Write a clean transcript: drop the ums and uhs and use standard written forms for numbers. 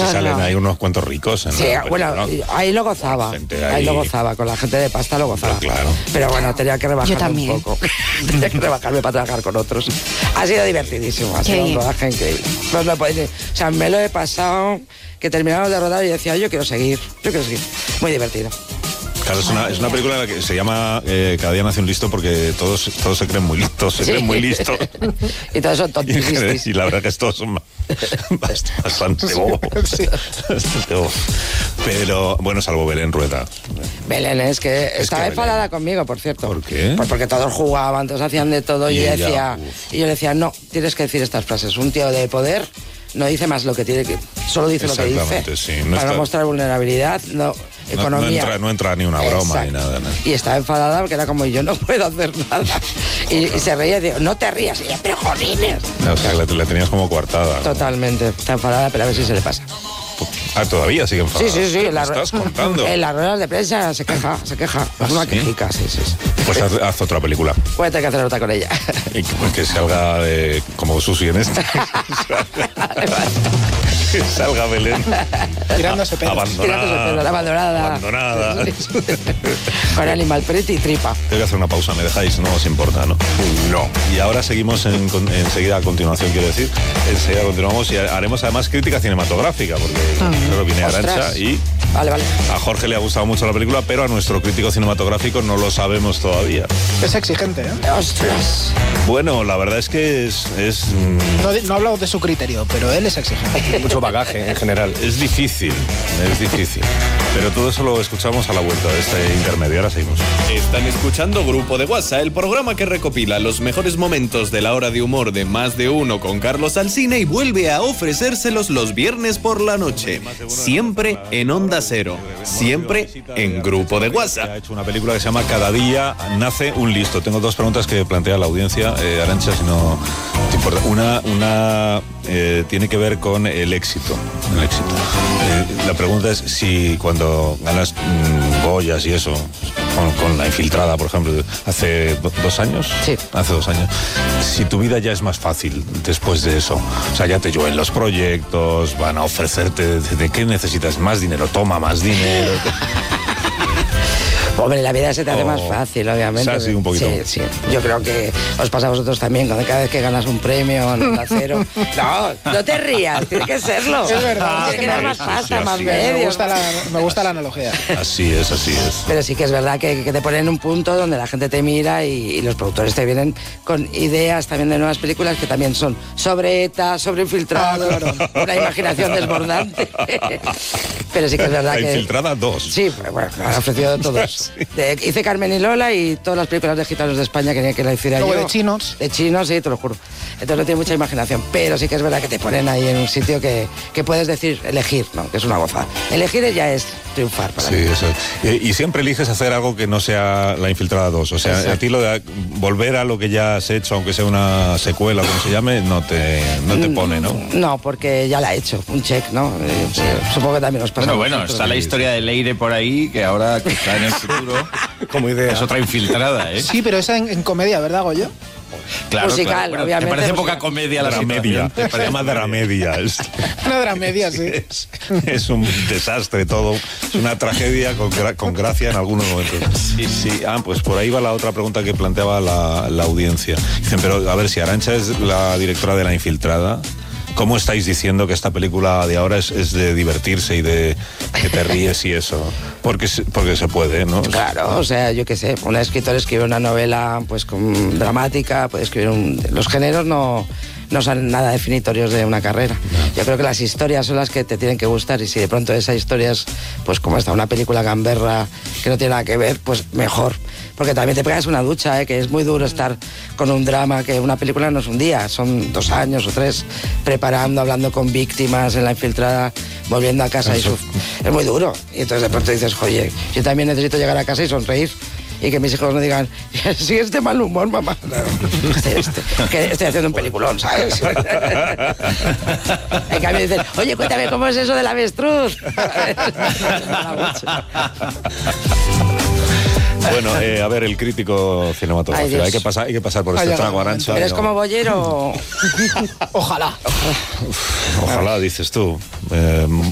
salen ahí unos cuantos ricos. Sí, bueno, ahí lo gozaba. Ahí lo gozaba, con la gente de pasta lo gozaba. Claro. Pero bueno, tenía que rebajarme un poco. Tenía que rebajarme para trabajar con otros. Ha sido divertidísimo, ha sido un rodaje increíble. Pues o sea, me lo he pasado, que terminamos de rodar y decía, yo quiero seguir. Muy divertido. Claro, es una película en la que se llama Cada día nace un listo, porque todos se creen muy listos, creen muy listos. Y todos son tontísimos. Y la verdad que todos son bastante bobos. Sí. Bastante bobos. Pero, bueno, salvo Belén Rueda. Belén es que estaba enfadada conmigo, por cierto. ¿Por qué? Pues porque todos jugaban, todos hacían de todo y yo le decía, no, tienes que decir estas frases. Un tío de poder no dice más lo que tiene que... Solo dice lo que dice. Sí, para no mostrar vulnerabilidad, economía. No entra ni una broma ni nada. ¿No? Y estaba enfadada porque era como, yo no puedo hacer nada. Y se reía y digo, no te rías. Y yo, pero jolines. O sea, la tenías como coartada. Totalmente. Está enfadada, pero a ver si se le pasa. Todavía sigue enfadada. Sí. ¿Qué me estás contando? En las ruedas de prensa se queja. Es una quejica, sí. Pues haz otra película. Voy a tener que hacer otra con ella. Y que salga como Susi en este. Que salga Belén. Tirándose pedos. Abandonada. Con Animal Print y tripa. Tengo que hacer una pausa, ¿me dejáis? No os importa, ¿no? No. Y ahora seguimos enseguida, a continuación, quiero decir. Enseguida continuamos y haremos además crítica cinematográfica, porque claro, viene Arantxa y... Vale. A Jorge le ha gustado mucho la película, pero a nuestro crítico cinematográfico no lo sabemos todavía. Es exigente, ¿eh? ¡Ostras! Bueno, la verdad es que es... No he hablado de su criterio, pero él es exigente. Mucho bagaje en general. Es difícil. Pero todo eso lo escuchamos a la vuelta de este intermedio. Ahora seguimos. Están escuchando Grupo de WhatsApp, el programa que recopila los mejores momentos de la hora de humor de Más de Uno con Carlos Alsina y vuelve a ofrecérselos los viernes por la noche. Siempre en Onda Cero. Siempre en Grupo de WhatsApp. Ha hecho una película que se llama Cada día nace un listo. Tengo dos preguntas que plantea la audiencia. Arantxa, si no te importa. Una tiene que ver con el éxito. La pregunta es si cuando ganas Goyas y eso, con La Infiltrada, por ejemplo, hace 2 años. Sí. Hace 2 años. Si tu vida ya es más fácil después de eso. O sea, ya te llueven los proyectos, van a ofrecerte de qué necesitas, más dinero, toma más dinero. Hombre, la vida se te hace más fácil, obviamente. Sí, un poquito. Sí. Yo creo que os pasa a vosotros también, cuando cada vez que ganas un premio en Onda Cero. No te rías, tiene que serlo. Es verdad. Tiene que dar más pasta, más medios. Me gusta la analogía. Así es. Pero sí que es verdad que te ponen en un punto donde la gente te mira y los productores te vienen con ideas también de nuevas películas que también son sobre ETA, sobre Infiltrados, una imaginación desbordante. Pero sí que es verdad La que... Infiltrada 2. Sí, bueno, me han ofrecido todos. Hice Carmen y Lola y todas las películas de gitanos de España que la hiciera yo. De chinos. De chinos, sí, te lo juro. Entonces no tiene mucha imaginación, pero sí que es verdad que te ponen ahí en un sitio que puedes decir, elegir, ¿no? Que es una gozada. Elegir ya es triunfar para mí. Sí, eso. Y siempre eliges hacer algo que no sea La Infiltrada 2. O sea, exacto. A ti lo de volver a lo que ya has hecho, aunque sea una secuela, como se llame, no te pone, ¿no? No, porque ya la he hecho, un check, ¿no? Sí. Supongo que también nos pasa. Bueno, está la historia de Leire por ahí, que ahora quizá en el futuro como idea. Es otra Infiltrada, ¿eh? Sí, pero esa en comedia, ¿verdad, Goyo? Claro, musical, claro. obviamente. ¿Te parece poca comedia la dramedia? situación? Se llama dramedia. Una dramedia, sí. Es un desastre todo. Es una tragedia con gracia en algunos momentos. Sí. Pues por ahí va la otra pregunta que planteaba la audiencia. Dicen, pero a ver, si Arantxa es la directora de La Infiltrada, ¿cómo estáis diciendo que esta película de ahora es de divertirse y de que te ríes y eso? Porque se puede, ¿no? Claro, o sea, yo qué sé, un escritor escribe una novela pues dramática, puede escribir los géneros no son nada definitorios de una carrera. Yo creo que las historias son las que te tienen que gustar y si de pronto esa historia es, pues como esta, una película gamberra que no tiene nada que ver, pues mejor. Porque también te pegas una ducha, que es muy duro estar con un drama, que una película no es un día, son 2 años o 3 preparando, hablando con víctimas en La Infiltrada, volviendo a casa es muy duro. Y entonces de pronto dices, oye, yo también necesito llegar a casa y sonreír. Y que mis hijos no digan, sí, de mal humor, mamá. Que estoy haciendo un peliculón, ¿sabes? En cambio dicen, oye, cuéntame, ¿cómo es eso del avestruz? Bueno, a ver, el crítico cinematográfico. Hay que pasar por este trago, Arantxa. ¿Eres como bollero? Ojalá. Ojalá, dices tú.